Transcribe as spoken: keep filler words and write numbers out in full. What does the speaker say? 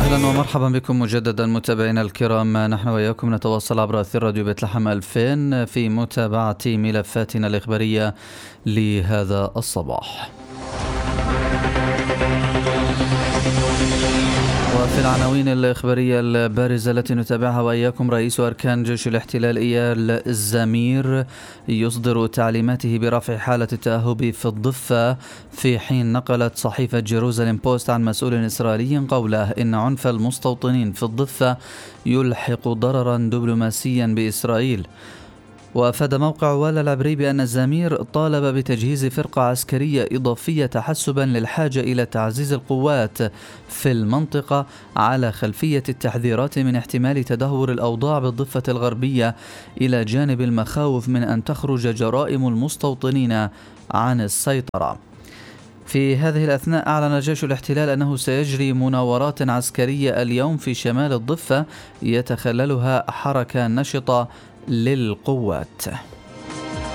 أهلا ومرحبا بكم مجددا متابعينا الكرام. نحن وإياكم نتواصل عبر أثير راديو بيت لحم ألفين في متابعة ملفاتنا الإخبارية لهذا الصباح. وفي العناوين الإخبارية البارزة التي نتابعها وإياكم، رئيس أركان جيش الاحتلال إيال الزمير يصدر تعليماته برفع حالة التأهب في الضفة، في حين نقلت صحيفة جيروزاليم بوست عن مسؤول إسرائيلي قوله إن عنف المستوطنين في الضفة يلحق ضررا دبلوماسيا بإسرائيل. وأفاد موقع والا العبري بأن الزمير طالب بتجهيز فرقة عسكرية إضافية تحسبا للحاجة إلى تعزيز القوات في المنطقة على خلفية التحذيرات من احتمال تدهور الأوضاع بالضفة الغربية، إلى جانب المخاوف من أن تخرج جرائم المستوطنين عن السيطرة. في هذه الأثناء أعلن جيش الاحتلال أنه سيجري مناورات عسكرية اليوم في شمال الضفة يتخللها حركة نشطة للقوات.